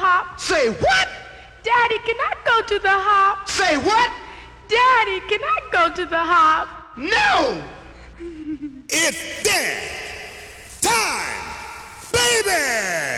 hop? Say what? Daddy, can I go to the hop? Say what? Daddy, can I go to the hop? No! It's dance time, baby!